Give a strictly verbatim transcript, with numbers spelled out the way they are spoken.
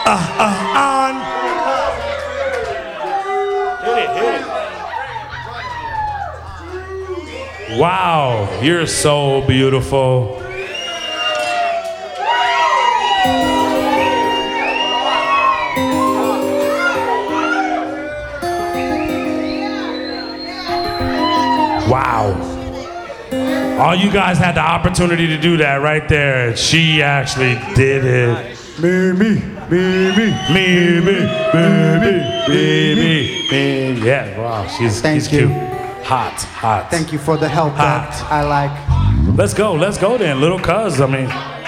uh, uh, on. Hit it, hit it. Wow, you're so beautiful. Wow. All you guys had the opportunity to do that right there, and she actually did it. Me, me, me, me, me, me, me, me, me, me. Yeah, wow, she's, Thank she's you. cute. Hot, hot. Thank you for the help Hot. that I like. Let's go, let's go then, little cuz, I mean.